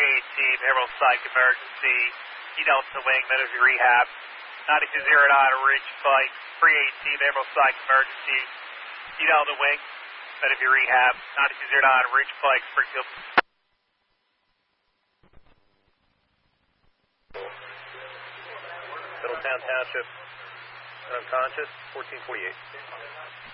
318, Emerald Psych Emergency. You know it's the wing, medical rehab. 9209, Ridge Bike, 318, Emerald Psych Emergency. You know the wing, medical rehab. 9209, Ridge Bike, Springfield. Middletown Township, unconscious, 1448.